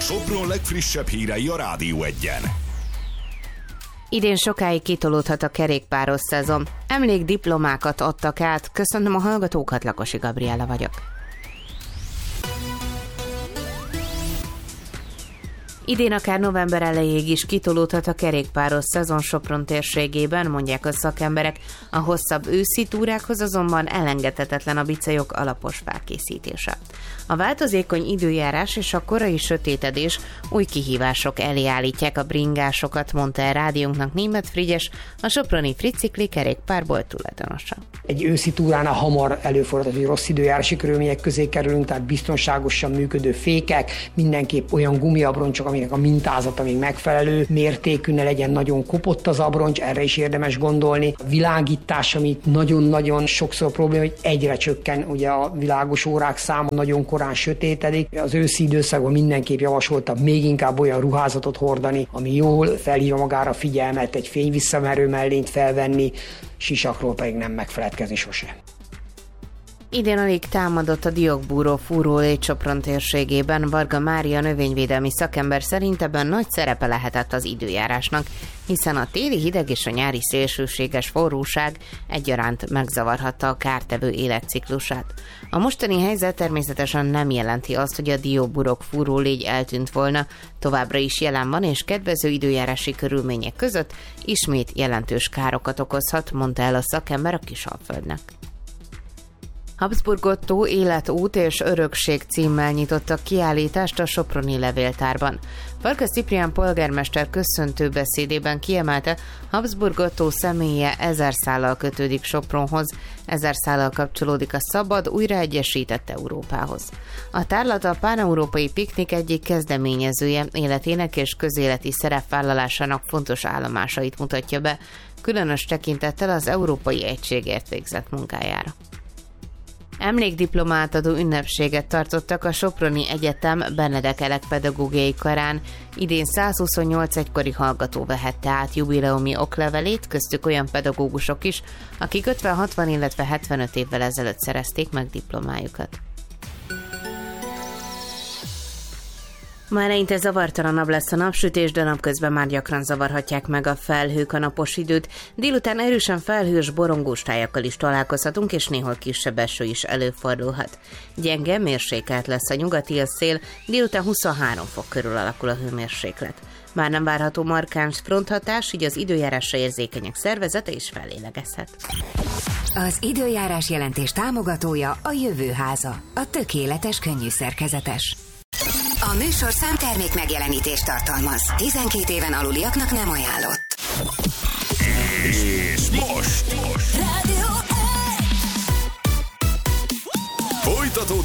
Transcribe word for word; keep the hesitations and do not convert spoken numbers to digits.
Sopron legfrissebb hírei a Rádió Egyen. Idén sokáig kitolódhat a kerékpáros szezon. Emlékdiplomákat adtak át. Köszönöm a hallgatókat, Lakosi Gabriella vagyok. Idén akár november elejéig is kitolódhat a kerékpáros szezon Sopron térségében, mondják a szakemberek. A hosszabb őszi túrákhoz azonban elengedhetetlen a bicajok alapos felkészítése. A változékony időjárás és a korai sötétedés új kihívások elé állítják a bringásokat, mondta el rádiónknak Németh Frigyes, a soproni Fricikli kerékpárbolt tulajdonosa. Egy őszi túránál hamar előfordul, hogy rossz időjárási körülmények közé kerülünk, tehát biztonságosan működő fékek, mindenképp olyan gumiabroncsok, aminek a mintázata még megfelelő mértékű, ne legyen nagyon kopott az abroncs, erre is érdemes gondolni. A világítás, amit nagyon-nagyon sokszor probléma, hogy egyre csökken ugye a világos órák száma, nagyon korán sötétedik. Az őszi időszakban mindenképp javasoltabb még inkább olyan ruházatot hordani, ami jól felhívja magára figyelmet, egy fényvisszaverő mellényt felvenni, sisakról pedig nem megfeledkezni sose. Idén alig támadott a diókbúró fúrólégy Sopron térségében. Varga Mária növényvédelmi szakember szerint ebben nagy szerepe lehetett az időjárásnak, hiszen a téli hideg és a nyári szélsőséges forróság egyaránt megzavarhatta a kártevő életciklusát. A mostani helyzet természetesen nem jelenti azt, hogy a diókbúrok fúrólégy eltűnt volna, továbbra is jelen van, és kedvező időjárási körülmények között ismét jelentős károkat okozhat, mondta el a szakember a Kisalföldnek. Habsburg Otto életút és örökség címmel nyitottak kiállítást a soproni levéltárban. Varga Ciprián polgármester köszöntő beszédében kiemelte, Habsburg Otto személye ezer szállal kötődik Sopronhoz, ezer szállal kapcsolódik a szabad, újraegyesített Európához. A tárlat a páneurópai piknik egyik kezdeményezője, életének és közéleti szerepvállalásának fontos állomásait mutatja be, különös tekintettel az Európai Egységért végzett munkájára. Emlékdiplomát adó ünnepséget tartottak a Soproni Egyetem Benedek Elek pedagógiai karán. Idén százhuszonnyolc egykori hallgató vehette át jubileumi oklevelét, köztük olyan pedagógusok is, akik ötven, hatvan, illetve hetvenöt évvel ezelőtt szerezték meg diplomájukat. Ma eleinte zavartalanabb lesz a napsütés, de napközben már gyakran zavarhatják meg a felhők a napos időt. Délután erősen felhős, borongós tájakkal is találkozhatunk, és néhol kisebb eső is előfordulhat. Gyenge, mérsékelt lesz a nyugati a szél, délután huszonhárom fok körül alakul a hőmérséklet. Már nem várható markáns fronthatás, így az időjárásra érzékenyek szervezete is fellélegezhet. Az időjárás jelentés támogatója a Jövőháza, a tökéletes könnyű szerkezetes. A műsorszám termék megjelenítést tartalmaz. tizenkét éven aluliaknak nem ajánlott. És most, most. Rádió folytatódik